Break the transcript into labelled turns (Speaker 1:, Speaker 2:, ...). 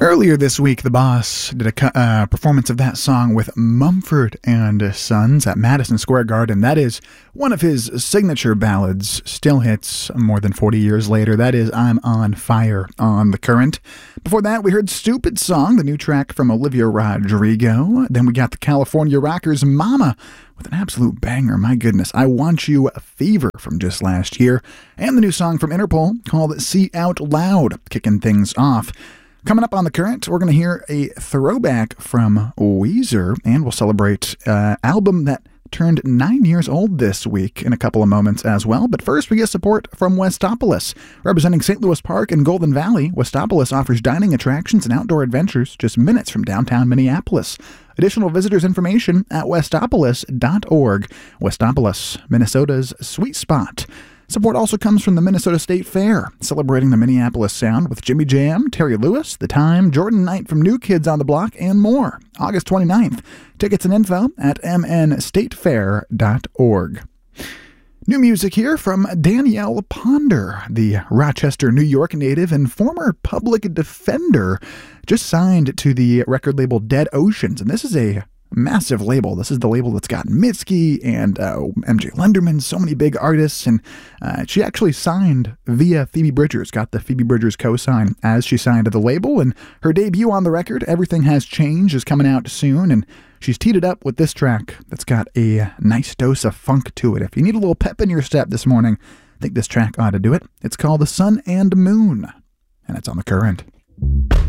Speaker 1: Earlier this week, The Boss did a performance of that song with Mumford and Sons at Madison Square Garden. That is one of his signature ballads, still hits more than 40 years later. That is I'm on Fire on The Current. Before that, we heard Stupid Song, the new track from Olivia Rodrigo. Then we got the California Rockers' Mama with an absolute banger. My goodness, I Want You Fever from just last year. And the new song from Interpol called See Out Loud, kicking things off. Coming up on The Current, we're going to hear a throwback from Weezer, and we'll celebrate an album that turned 9 years old this week in a couple of moments as well. But first, we get support from Westopolis. Representing St. Louis Park and Golden Valley, Westopolis offers dining attractions and outdoor adventures just minutes from downtown Minneapolis. Additional visitors information at westopolis.org. Westopolis, Minnesota's sweet spot. Support also comes from the Minnesota State Fair, celebrating the Minneapolis sound with Jimmy Jam, Terry Lewis, The Time, Jordan Knight from New Kids on the Block, and more. August 29th. Tickets and info at mnstatefair.org. New music here from Danielle Ponder, the Rochester, New York native and former public defender, just signed to the record label Dead Oceans, and this is a massive label. This is the label that's got Mitski and MJ Lenderman, so many big artists, and she actually signed via Phoebe Bridgers, got the Phoebe Bridgers co-sign as she signed to the label, and her debut on the record, Everything Has Changed, is coming out soon, and she's teed it up with this track that's got a nice dose of funk to it. If you need a little pep in your step this morning, I think this track ought to do it. It's called The Sun and Moon, and it's on The Current.